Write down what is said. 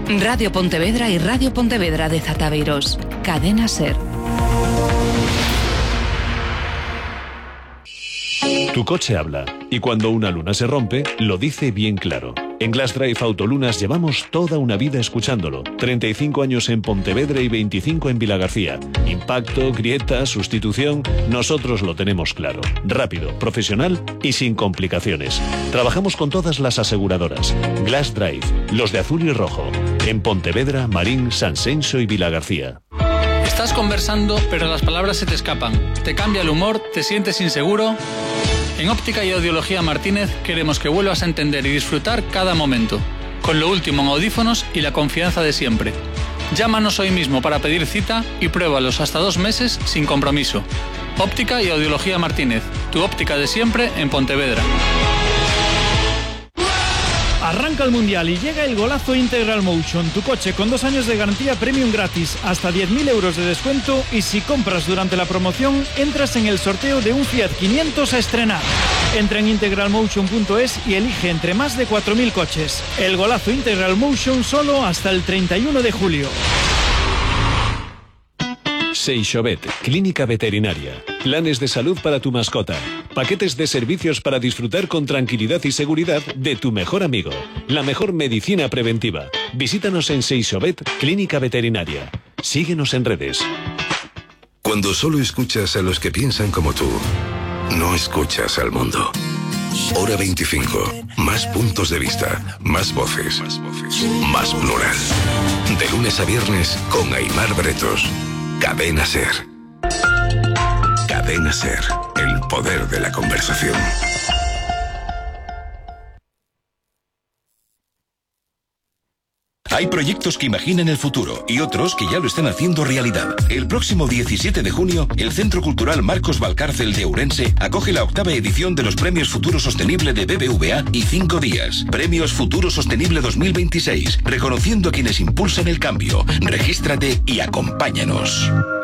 Radio Pontevedra y Radio Pontevedra de Zataveiros. Cadena SER. Tu coche habla, y cuando una luna se rompe, lo dice bien claro. En Glass Drive Autolunas llevamos toda una vida escuchándolo. 35 años en Pontevedra y 25 en Vilagarcía. Impacto, grieta, sustitución, nosotros lo tenemos claro. Rápido, profesional y sin complicaciones. Trabajamos con todas las aseguradoras. Glass Drive, los de azul y rojo. En Pontevedra, Marín, Sanxenxo y Vilagarcía. Estás conversando, pero las palabras se te escapan. Te cambia el humor, te sientes inseguro. En Óptica y Audiología Martínez queremos que vuelvas a entender y disfrutar cada momento, con lo último en audífonos y la confianza de siempre. Llámanos hoy mismo para pedir cita y pruébalos hasta 2 meses sin compromiso. Óptica y Audiología Martínez, tu óptica de siempre en Pontevedra. Arranca el Mundial y llega el Golazo Integral Motion, tu coche con 2 años de garantía premium gratis, hasta 10.000 euros de descuento, y si compras durante la promoción, entras en el sorteo de un Fiat 500 a estrenar. Entra en integralmotion.es y elige entre más de 4.000 coches. El Golazo Integral Motion solo hasta el 31 de julio. Seixovet, clínica veterinaria. Planes de salud para tu mascota. Paquetes de servicios para disfrutar con tranquilidad y seguridad de tu mejor amigo. La mejor medicina preventiva. Visítanos en Seixovet, clínica veterinaria. Síguenos en redes. Cuando solo escuchas a los que piensan como tú, no escuchas al mundo. Hora 25. Más puntos de vista, más voces, más plural. De lunes a viernes con Aimar Bretos. Cadena SER. Cadena SER. El poder de la conversación. Hay proyectos que imaginan el futuro y otros que ya lo están haciendo realidad. El próximo 17 de junio, el Centro Cultural Marcos Valcárcel de Ourense acoge la 8ª edición de los Premios Futuro Sostenible de BBVA y 5 días. Premios Futuro Sostenible 2026, reconociendo a quienes impulsan el cambio. Regístrate y acompáñanos.